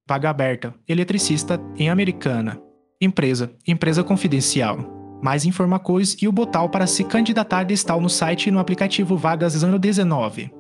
Vaga aberta. Eletricista em Americana. Empresa. Empresa confidencial. Mais informações e o botão para se candidatar está no site e no aplicativo Vagas ano 19.